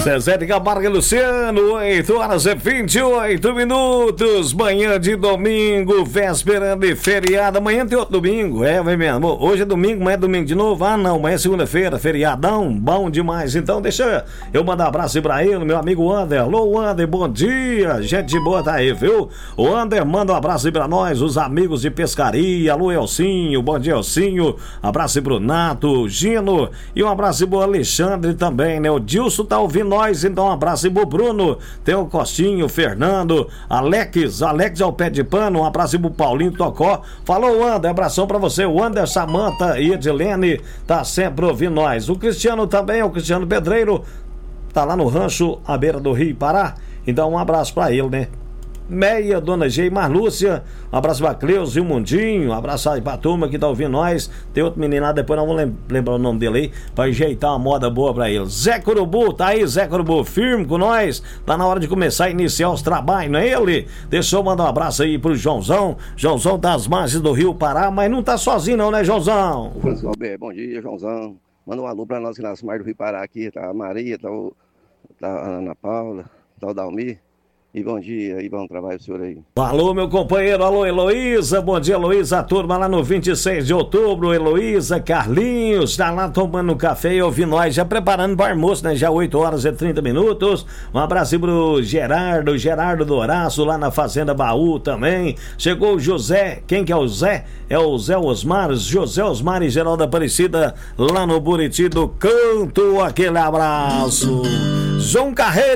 Zezé de Camargo e Luciano, 8 horas e 28 minutos, manhã de domingo, véspera de feriado. Amanhã tem outro domingo, vai mesmo. Hoje é domingo, amanhã é domingo de novo. Ah, não, amanhã é segunda-feira, feriadão, bom demais. Então, deixa eu mandar um abraço pra ele, meu amigo Ander. Alô, Ander, bom dia. Gente boa tá aí, viu? O Ander manda um abraço aí pra nós, os amigos de pescaria. Alô, Elcinho, bom dia, Elcinho. Abraço aí pro Nato, Gino e um abraço aí pro Alexandre também, né? O Dilson tá ouvindo nós, então um abraço aí pro Bruno, tem o Costinho, o Fernando, Alex ao pé de pano, um abraço aí pro Paulinho Tocó. Falou, Ander, abração pra você. O Ander, Samanta e Edilene tá sempre ouvindo nós. O Cristiano também, o Cristiano Pedreiro, tá lá no rancho à beira do Rio Pará, então um abraço pra ele, né? Meia, Dona G e Marlúcia, um abraço pra Cleus e o Mundinho, um abraço aí pra turma que tá ouvindo nós. Tem outro menino lá, depois não vou lembrar o nome dele aí, pra ajeitar uma moda boa pra ele. Zé Curubu, tá aí, Zé Curubu, firme com nós, tá na hora de começar a iniciar os trabalhos, não é ele? Deixa eu mandar um abraço aí pro Joãozão das margens do Rio Pará, mas não tá sozinho não, né, Joãozão? Francisco Alberto, bom dia, Joãozão. Manda um alô pra nós que nas margens do Rio Pará aqui, tá a Maria, tá a Ana Paula, tá o Dalmir. E bom dia e bom trabalho pro senhor aí. Alô, meu companheiro, alô, Heloísa, bom dia, Heloísa, a turma lá no 26 de outubro, Heloísa, Carlinhos, tá lá tomando café e ouvindo nós, já preparando pro almoço, né, já 8 horas e 30 minutos, um abraço pro Gerardo Doraço, lá na Fazenda Baú também, chegou o José, quem que é o Zé? É o Zé Osmar, José Osmar e Geraldo Aparecida, lá no Buriti do Canto, aquele abraço. João Carreiro